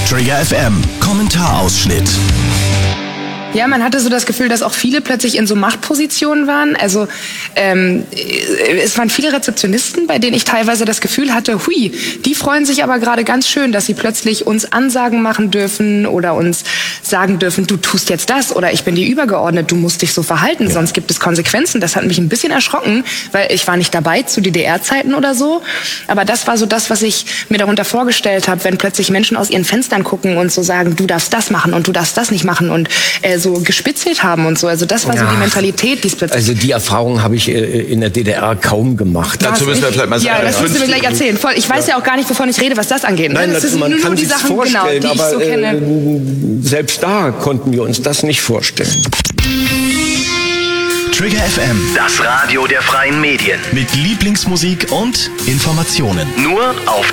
Trigger FM, Kommentarausschnitt. Ja, man hatte so das Gefühl, dass auch viele plötzlich in so Machtpositionen waren. Also es waren viele Rezeptionisten, bei denen ich teilweise das Gefühl hatte, hui, die freuen sich aber gerade ganz schön, dass sie plötzlich uns Ansagen machen dürfen oder uns sagen dürfen, du tust jetzt das oder ich bin dir übergeordnet, du musst dich so verhalten, sonst gibt es Konsequenzen. Das hat mich ein bisschen erschrocken, weil ich war nicht dabei zu DDR-Zeiten oder so. Aber das war so das, was ich mir darunter vorgestellt habe, wenn plötzlich Menschen aus ihren Fenstern gucken und so sagen, du darfst das machen und du darfst das nicht machen und so gespitzelt haben und so. Also das war so die Mentalität, die es plötzlich... Also die Erfahrung habe ich in der DDR kaum gemacht. Dazu müssen wir vielleicht mal sagen. Ja, das müssen wir gleich erzählen. Voll. Ich weiß ja auch gar nicht, wovon ich rede, was das angeht. Nein, das sind man nur kann die sich's Sachen, vorstellen, genau, die aber ich so kenne. Selbst da konnten wir uns das nicht vorstellen. Trigger FM, Das Radio der freien Medien. mit Lieblingsmusik und Informationen. Nur auf